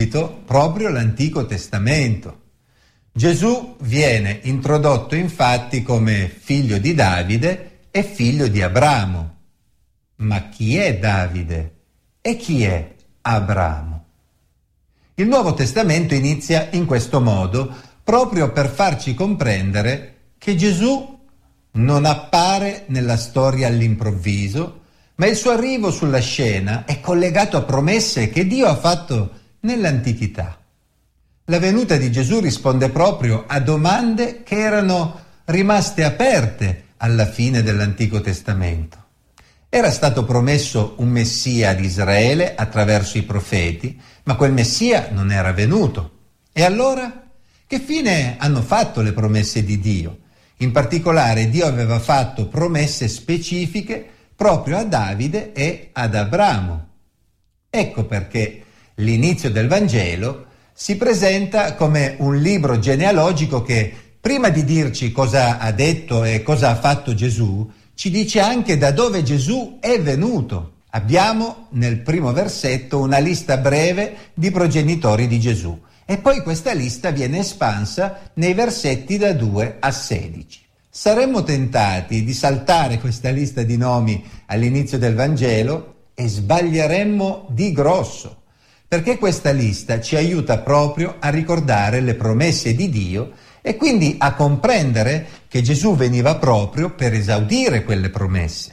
subito proprio l'Antico Testamento. Gesù viene introdotto infatti come figlio di Davide e figlio di Abramo. Ma chi è Davide e chi è Abramo? Il Nuovo Testamento inizia in questo modo, proprio per farci comprendere che Gesù non appare nella storia all'improvviso, ma il suo arrivo sulla scena è collegato a promesse che Dio ha fatto nell'antichità. La venuta di Gesù risponde proprio a domande che erano rimaste aperte alla fine dell'Antico Testamento. Era stato promesso un Messia ad Israele attraverso i profeti, ma quel Messia non era venuto. E allora, che fine hanno fatto le promesse di Dio? In particolare, Dio aveva fatto promesse specifiche proprio a Davide e ad Abramo. Ecco perché l'inizio del Vangelo si presenta come un libro genealogico che, prima di dirci cosa ha detto e cosa ha fatto Gesù, ci dice anche da dove Gesù è venuto. Abbiamo nel primo versetto una lista breve di progenitori di Gesù e poi questa lista viene espansa nei versetti da 2 a 16. Saremmo tentati di saltare questa lista di nomi all'inizio del Vangelo e sbaglieremmo di grosso, perché questa lista ci aiuta proprio a ricordare le promesse di Dio e quindi a comprendere che Gesù veniva proprio per esaudire quelle promesse.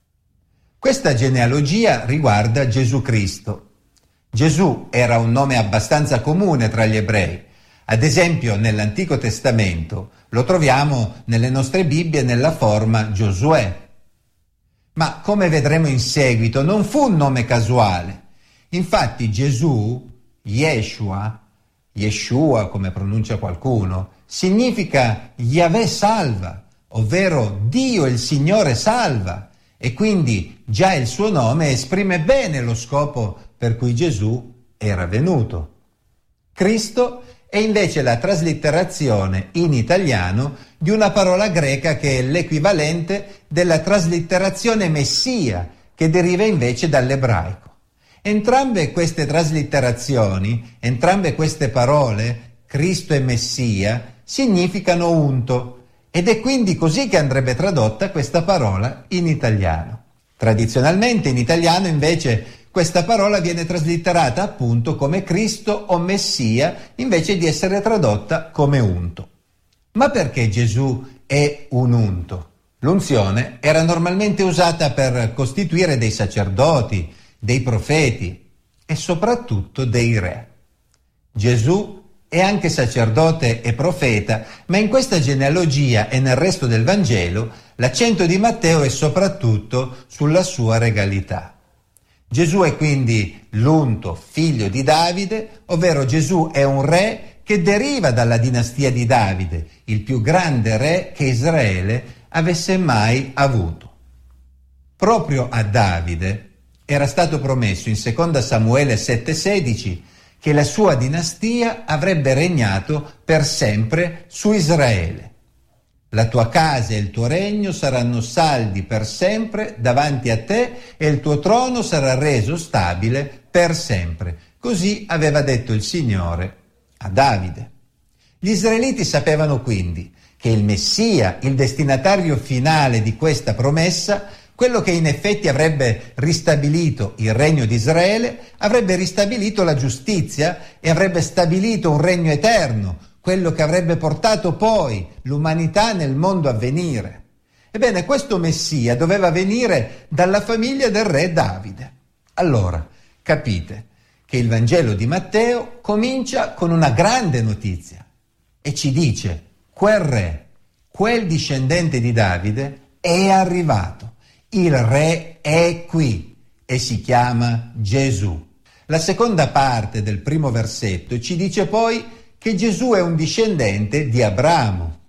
Questa genealogia riguarda Gesù Cristo. Gesù era un nome abbastanza comune tra gli ebrei. Ad esempio, nell'Antico Testamento lo troviamo nelle nostre Bibbie nella forma Giosuè. Ma come vedremo in seguito, non fu un nome casuale. Infatti Gesù, Yeshua come pronuncia qualcuno, significa Yahweh salva, ovvero Dio il Signore salva, e quindi già il suo nome esprime bene lo scopo per cui Gesù era venuto. Cristo è invece la traslitterazione in italiano di una parola greca che è l'equivalente della traslitterazione Messia, che deriva invece dall'ebraico. Entrambe queste traslitterazioni, entrambe queste parole, Cristo e Messia, significano unto, ed è quindi così che andrebbe tradotta questa parola in italiano. Tradizionalmente in italiano invece questa parola viene traslitterata appunto come Cristo o Messia invece di essere tradotta come unto. Ma perché Gesù è un unto? L'unzione era normalmente usata per costituire dei sacerdoti, dei profeti e soprattutto dei re. Gesù è anche sacerdote e profeta, ma in questa genealogia e nel resto del Vangelo l'accento di Matteo è soprattutto sulla sua regalità. Gesù è quindi l'unto figlio di Davide, ovvero Gesù è un re che deriva dalla dinastia di Davide, il più grande re che Israele avesse mai avuto. Proprio a Davide era stato promesso in 2 Samuele 7,16 che la sua dinastia avrebbe regnato per sempre su Israele. La tua casa e il tuo regno saranno saldi per sempre davanti a te e il tuo trono sarà reso stabile per sempre. Così aveva detto il Signore a Davide. Gli israeliti sapevano quindi che il Messia, il destinatario finale di questa promessa, quello che in effetti avrebbe ristabilito il regno di Israele, avrebbe ristabilito la giustizia e avrebbe stabilito un regno eterno, quello che avrebbe portato poi l'umanità nel mondo a venire. Ebbene, questo Messia doveva venire dalla famiglia del re Davide. Allora, capite che il Vangelo di Matteo comincia con una grande notizia e ci dice: quel re, quel discendente di Davide è arrivato. Il re è qui e si chiama Gesù. La seconda parte del primo versetto ci dice poi che Gesù è un discendente di Abramo.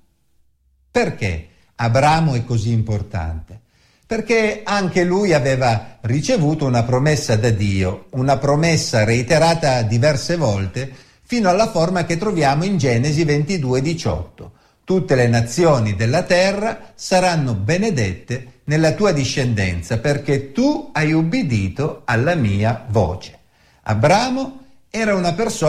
Perché Abramo è così importante? Perché anche lui aveva ricevuto una promessa da Dio, una promessa reiterata diverse volte, fino alla forma che troviamo in Genesi 22,18. Tutte le nazioni della terra saranno benedette nella tua discendenza, perché tu hai ubbidito alla mia voce. Abramo era una persona